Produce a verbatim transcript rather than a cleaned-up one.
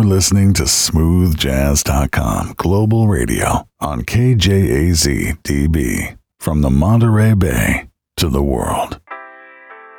listening to smooth jazz dot com Global Radio on K J A Z D B. From the Monterey Bay to the world.